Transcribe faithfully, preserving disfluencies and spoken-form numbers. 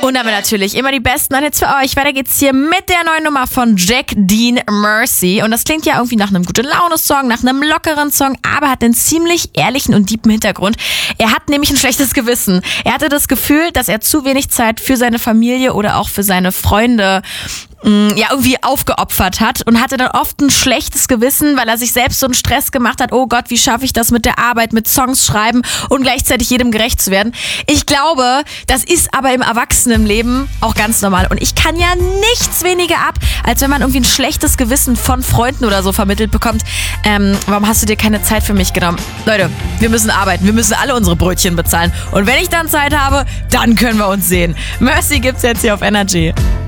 Und aber natürlich immer die besten Hits für euch. Weiter geht's hier mit der neuen Nummer von Jack Dean, Mercy. Und das klingt ja irgendwie nach einem Gute-Laune-Song, nach einem lockeren Song, aber hat einen ziemlich ehrlichen und tiefen Hintergrund. Er hat nämlich ein schlechtes Gewissen. Er hatte das Gefühl, dass er zu wenig Zeit für seine Familie oder auch für seine Freunde ja irgendwie aufgeopfert hat und hatte dann oft ein schlechtes Gewissen, weil er sich selbst so einen Stress gemacht hat. Oh Gott, wie schaffe ich das mit der Arbeit, mit Songs schreiben und gleichzeitig jedem gerecht zu werden. Ich glaube, das ist aber im Erwachsenenleben auch ganz normal. Und ich kann ja nichts weniger ab, als wenn man irgendwie ein schlechtes Gewissen von Freunden oder so vermittelt bekommt. Ähm, warum hast du dir keine Zeit für mich genommen? Leute, wir müssen arbeiten. Wir müssen alle unsere Brötchen bezahlen. Und wenn ich dann Zeit habe, dann können wir uns sehen. Mercy gibt's jetzt hier auf Energy.